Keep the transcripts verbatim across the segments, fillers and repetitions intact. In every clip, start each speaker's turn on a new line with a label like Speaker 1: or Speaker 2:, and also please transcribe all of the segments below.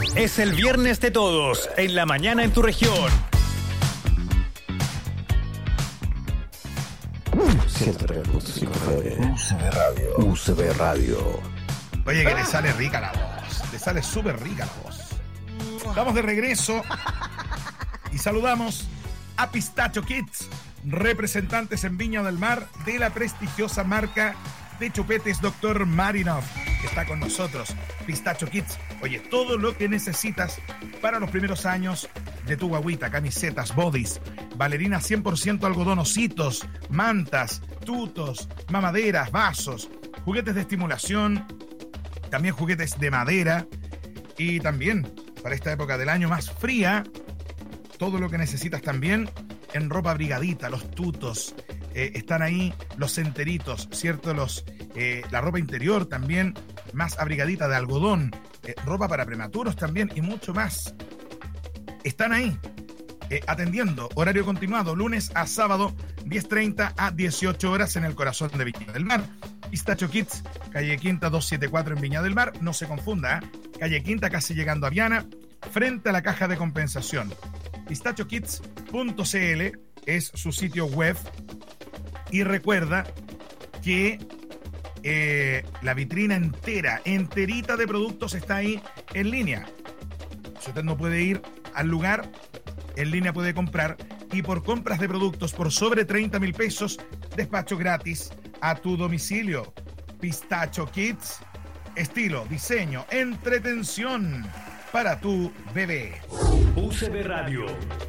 Speaker 1: Es el viernes de todos, en la mañana en tu región.
Speaker 2: ciento tres punto cinco F M. U C B Radio. U C B Radio.
Speaker 3: Oye, que le sale rica la voz. Le sale súper rica la voz. Estamos de regreso y saludamos a Pistacho Kids, representantes en Viña del Mar de la prestigiosa marca de chupetes doctor Marinov, que está con nosotros. Pistacho Kids, oye, todo lo que necesitas para los primeros años de tu guagüita: camisetas, bodys, bailarinas cien por ciento algodón, ositos, mantas, tutos, mamaderas, vasos, juguetes de estimulación, también juguetes de madera, y también para esta época del año más fría, todo lo que necesitas también en ropa abrigadita, los tutos, eh, están ahí los enteritos, ¿cierto? Los, eh, la ropa interior también más abrigadita de algodón, eh, ropa para prematuros también y mucho más. Están ahí eh, atendiendo, horario continuado, lunes a sábado, diez treinta a dieciocho horas en el corazón de Viña del Mar. Pistacho Kids, calle Quinta doscientos setenta y cuatro en Viña del Mar, no se confunda, ¿eh? Calle Quinta, casi llegando a Viana, frente a la caja de compensación. pistacho kids punto c l es su sitio web, y recuerda que eh, la vitrina entera, enterita de productos está ahí en línea. Si usted no puede ir al lugar, en línea puede comprar, y por compras de productos por sobre treinta mil pesos, despacho gratis a tu domicilio. Pistacho Kids, estilo, diseño, entretención para tu bebé.
Speaker 1: U C B Radio.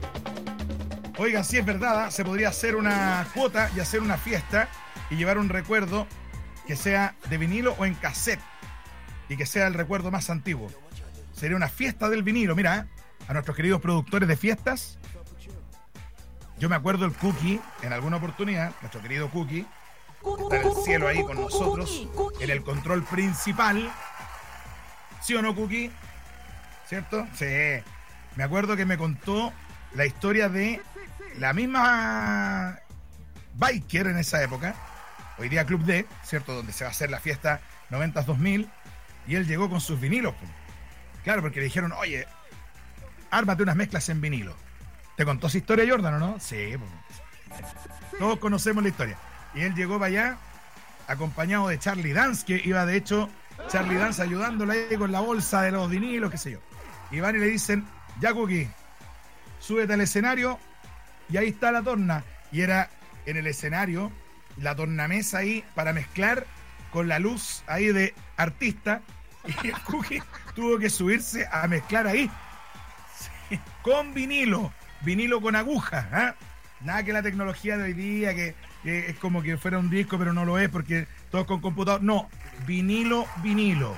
Speaker 3: Oigan, si es verdad, se podría hacer una cuota y hacer una fiesta y llevar un recuerdo que sea de vinilo o en cassette, y que sea el recuerdo más antiguo. Sería una fiesta del vinilo. Mira, a nuestros queridos productores de fiestas, yo me acuerdo el Cookie, en alguna oportunidad, nuestro querido Cookie, está en el cielo ahí con nosotros, en el control principal. ¿Sí o no, Cookie? ¿Cierto? Sí. Me acuerdo que me contó la historia de la misma Biker en esa época, hoy día Club D, ¿cierto? Donde se va a hacer la fiesta noventa dos mil, y él llegó con sus vinilos. Claro, porque le dijeron, oye, ármate unas mezclas en vinilo. ¿Te contó esa historia, Jordan, o no? Sí, pues. Todos conocemos la historia. Y él llegó para allá acompañado de Charlie Dance, que iba de hecho Charlie Dance ayudándole ahí con la bolsa de los vinilos, qué sé yo. Y van y le dicen, ya Cookie, súbete al escenario y ahí está la torna. Y era en el escenario, la tornamesa ahí para mezclar con la luz ahí de artista. Y el Cookie tuvo que subirse a mezclar ahí. Sí, con vinilo, vinilo con aguja, ¿eh? Nada que la tecnología de hoy día, que, que es como que fuera un disco, pero no lo es porque todo con computador. No, vinilo, vinilo.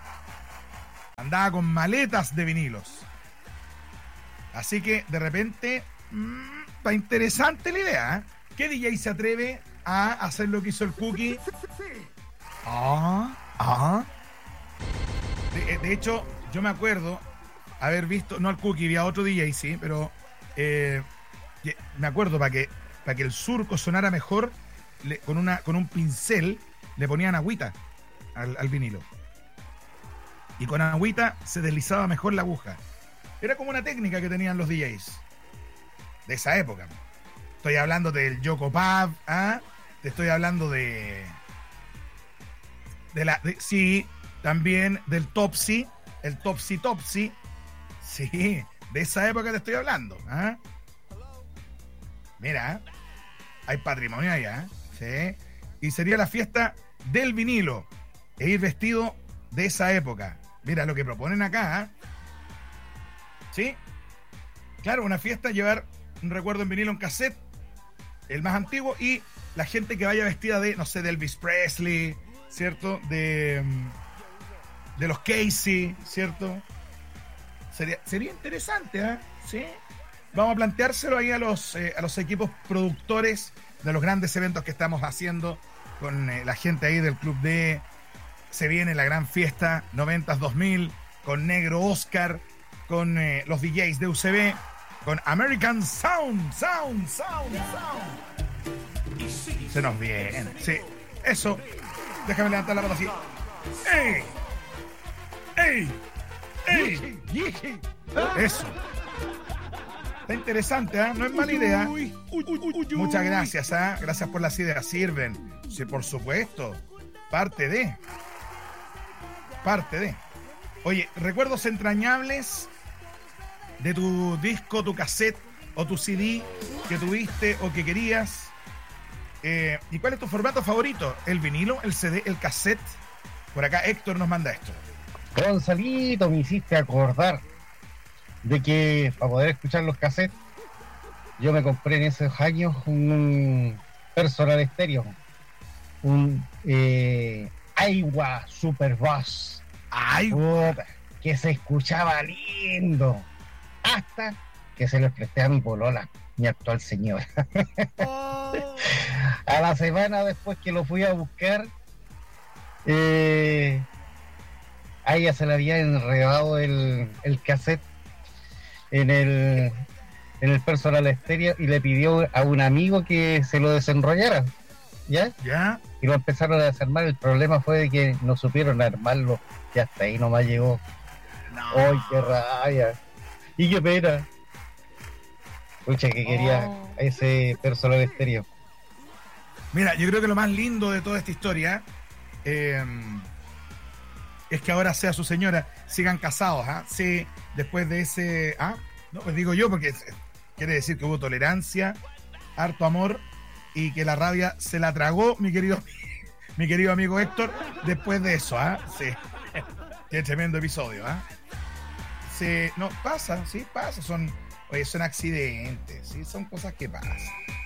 Speaker 3: Andaba con maletas de vinilos. Así que de repente mmm, está interesante la idea, ¿eh? ¿Qué D J se atreve a hacer lo que hizo el Cookie? Ah, ah. De, de hecho, yo me acuerdo haber visto, no al Cookie, vi a otro D J, sí, pero eh, me acuerdo para que, para que el surco sonara mejor, le, con, una, con un pincel le ponían agüita al, al vinilo. Y con agüita se deslizaba mejor la aguja. Era como una técnica que tenían los D Js de esa época. Estoy hablando del Yoko Pub, ¿ah? Te estoy hablando de... de la de, sí, también del Topsy, el Topsy Topsy. Sí, de esa época te estoy hablando, ¿ah? Mira, hay patrimonio allá, ¿sí? Y sería la fiesta del vinilo e ir vestido de esa época. Mira lo que proponen acá, ¿eh? ¿Sí? Claro, una fiesta, llevar un recuerdo en vinilo en cassette, el más antiguo, y la gente que vaya vestida de, no sé, de Elvis Presley, ¿cierto? De, de los Casey, ¿cierto? Sería, sería interesante, ¿eh? ¿Sí? Vamos a planteárselo ahí a los, eh, a los equipos productores de los grandes eventos que estamos haciendo con eh, la gente ahí del Club D. Se viene la gran fiesta noventa dos mil con Negro Oscar, con eh, los D Js de U C B, con American Sound, Sound, Sound, Sound. Se nos viene, sí. Eso, déjame levantar la pata así. ¡Ey! ¡Ey! ¡Ey! Eso. Está interesante, ¿eh? No es mala idea. Muchas gracias, ¿eh? Gracias por las ideas. Sirven. Sí, por supuesto. Parte de. Parte de. Oye, recuerdos entrañables de tu disco, tu cassette o tu C D que tuviste o que querías. Eh, ¿Y cuál es tu formato favorito? ¿El vinilo, el C D, el cassette? Por acá Héctor nos manda esto.
Speaker 4: Gonzalito, me hiciste acordar de que para poder escuchar los cassettes, yo me compré en esos años un personal estéreo, un eh, Aiwa Super Bass,
Speaker 3: ¡Ay!
Speaker 4: puta, que se escuchaba lindo, hasta que se lo presté a mi polola, mi actual señora.
Speaker 3: Oh.
Speaker 4: A la semana después que lo fui a buscar, eh, a ella se le había enredado el, el cassette en el en el personal estéreo y le pidió a un amigo que se lo desenrollara, ¿ya?
Speaker 3: ¿Ya?
Speaker 4: Y lo empezaron a desarmar. El problema fue de que no supieron armarlo y hasta ahí nomás llegó.
Speaker 3: No.
Speaker 4: ¡Ay, qué raya! ¡Y qué pena! Pucha, que quería
Speaker 3: Oh.
Speaker 4: ese personal estéreo.
Speaker 3: Mira, yo creo que lo más lindo de toda esta historia eh, es que ahora sea su señora, sigan casados, ¿ah? Sí, después de ese... ¿Ah? No, pues digo yo, porque quiere decir que hubo tolerancia, harto amor, y que la rabia se la tragó mi querido, mi querido amigo Héctor, después de eso, ¿ah? Sí. Qué tremendo episodio, ¿ah? Sí, no, pasa, sí, pasa, son, oye, son accidentes, sí, son cosas que pasan.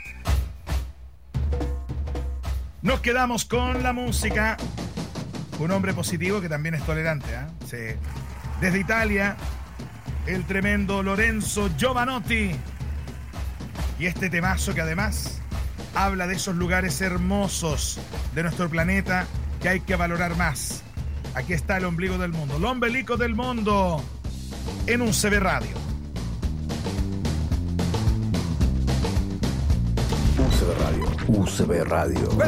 Speaker 3: Nos quedamos con la música. Un hombre positivo que también es tolerante, ¿eh? Sí. Desde Italia, el tremendo Lorenzo Giovanotti. Y este temazo que además habla de esos lugares hermosos de nuestro planeta que hay que valorar más. Aquí está el ombligo del mundo, el ombelico del mundo, en U C B Radio.
Speaker 2: U C B Radio. U C B Radio.